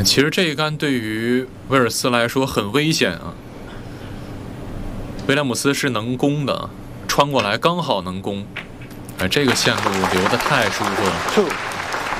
其实这一杆对于威尔斯来说很危险啊。威廉姆斯是能攻的，穿过来刚好能攻。这个线路留得太舒服了。